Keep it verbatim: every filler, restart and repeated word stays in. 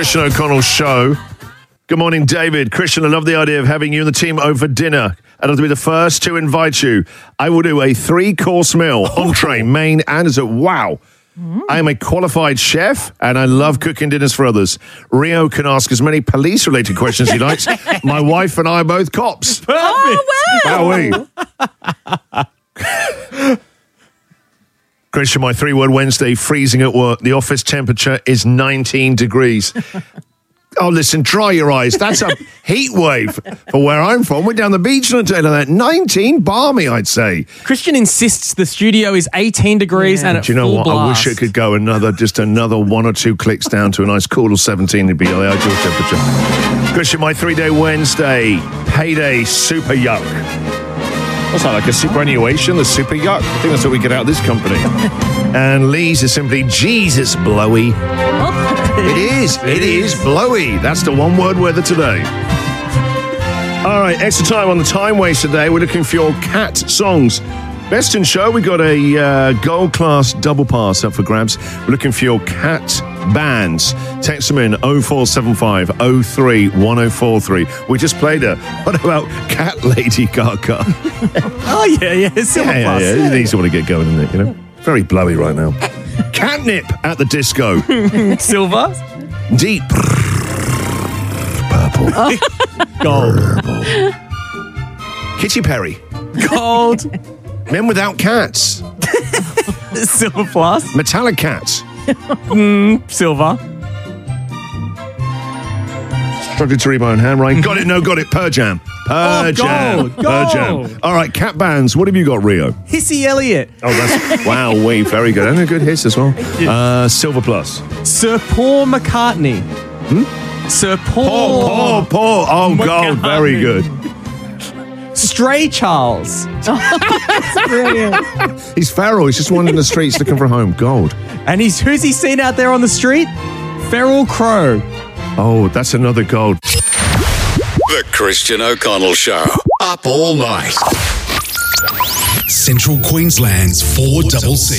Christian O'Connell Show. Good morning, David. Christian, I love the idea of having you and the team over for dinner. I'd love to be the first to invite you. I will do a three-course meal, entree, main, and dessert. Wow. Mm. I am a qualified chef, and I love cooking dinners for others. Rio can ask as many police-related questions he likes. My wife and I are both cops. Perfect. Oh, wow. Wowee. Christian, my three-word Wednesday, freezing at work. The office temperature is nineteen degrees. Oh, listen, dry your eyes. That's a heat wave for where I'm from. We're down the beach on a day like that. nineteen, balmy, I'd say. Christian insists the studio is eighteen degrees yeah. and at Do you know full what? blast. I wish it could go another, just another one or two clicks down to a nice cool seventeen. It'd be the ideal temperature. Christian, my three-day Wednesday, payday super yuck. What's that, like a superannuation, the super yuck? I think that's what we get out of this company. And Lee's is simply Jesus blowy. It is. It is blowy. That's the one-word weather today. All right, extra time on the time waste today. We're looking for your cat songs. Best in show, we got a uh, gold class double pass up for grabs. We're looking for your cat bands. Text them in oh four seven five oh three one oh four three. We just played her. What about Cat Lady Gaga? Oh, yeah, yeah. Silver yeah, plus. yeah, yeah. It needs to want to get going, isn't it? You know, very blowy right now. Catnip at the disco. Silver. Deep purple. Oh. Gold. Purple. Katy Perry. Gold. Men Without Cats. Silver plus. Metallic Cats. Mm, silver. Struggling to read my own handwriting. Got it, no, got it. Pearl Jam. Pearl Oh, Jam. gold, Pearl gold. Jam. All right, cat bands. What have you got, Rio? Hissy Elliott. Oh, that's, wow, wee, very good. And a good hiss as well. Uh, Silver Plus. Sir Paul McCartney. Hmm? Sir Paul. Paul, Paul, Paul. Oh, McCartney. gold, very good. Stray Charles. That's brilliant. He's feral. He's just wandering the streets looking for a home. Gold. And he's who's he seen out there on the street? Feral Crow. Oh, that's another gold. The Christian O'Connell Show. Up all night. Central Queensland's four C C.